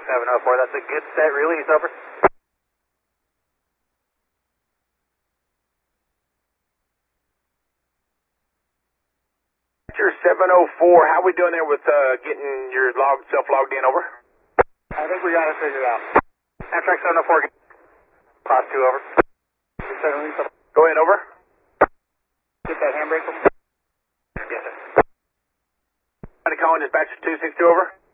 704, that's a good set release, over. Your 704, how we doing there with getting your self-logged in, over? I think we got it figured out. Amtrak 704, class 2, over. Go ahead, over. Get that handbrake. Yes, sir. Somebody calling dispatcher 262, over.